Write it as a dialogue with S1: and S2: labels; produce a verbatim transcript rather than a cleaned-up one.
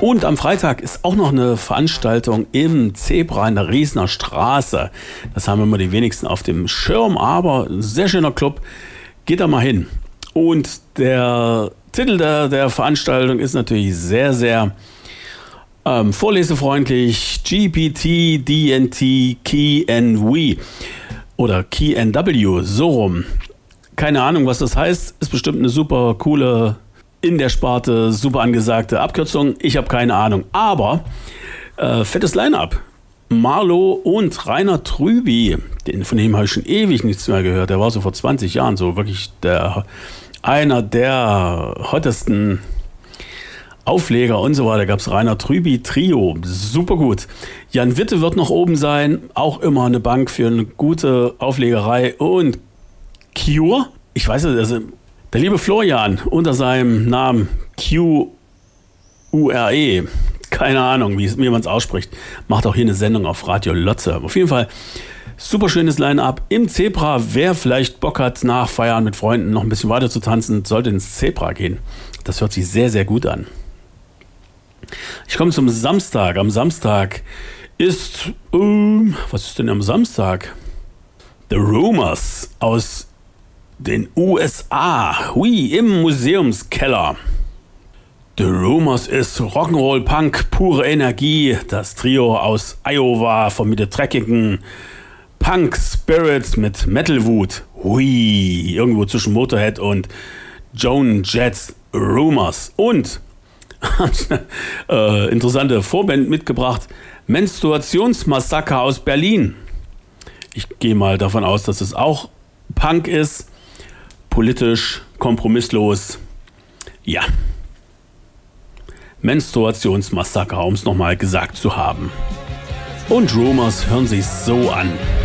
S1: Und am Freitag ist auch noch eine Veranstaltung im Zebra in der Riesener Straße. Das haben immer die wenigsten auf dem Schirm, aber ein sehr schöner Club. Geht da mal hin. Und der Titel der, der Veranstaltung ist natürlich sehr, sehr ähm, vorlesefreundlich. G P T D N T Key N W oder Key N W, so rum. Keine Ahnung, was das heißt. Ist bestimmt eine super coole, in der Sparte super angesagte Abkürzung. Ich habe keine Ahnung. Aber äh, fettes Line-Up. Marlo und Rainer Trüby, den, von dem habe ich schon ewig nichts mehr gehört. Der war so vor zwanzig Jahren so wirklich der, einer der hottesten Aufleger und so weiter. Da gab es Rainer Trüby Trio. Super gut. Jan Witte wird noch oben sein. Auch immer eine Bank für eine gute Auflegerei. Und Cure. Ich weiß nicht, also der liebe Florian unter seinem Namen Q U R E, keine Ahnung, wie, wie man es ausspricht, macht auch hier eine Sendung auf Radio Lotze. Auf jeden Fall super schönes Line-Up im Zebra. Wer vielleicht Bock hat, nach Feiern mit Freunden noch ein bisschen weiter zu tanzen, sollte ins Zebra gehen. Das hört sich sehr, sehr gut an. Ich komme zum Samstag. Am Samstag ist, ähm, was ist denn am Samstag? The Rumors aus den U S A, hui, im Museumskeller. The Rumors ist Rock'n'Roll Punk, pure Energie. Das Trio aus Iowa vermittelt dreckigen Punk Spirits mit Metal Wut. Hui, irgendwo zwischen Motorhead und Joan Jett's Rumors. Und äh, interessante Vorband mitgebracht, Menstruationsmassaker aus Berlin. Ich gehe mal davon aus, dass es auch Punk ist. Politisch, kompromisslos. Ja. Menstruationsmassaker, um es nochmal gesagt zu haben. Und Rumors hören sich so an.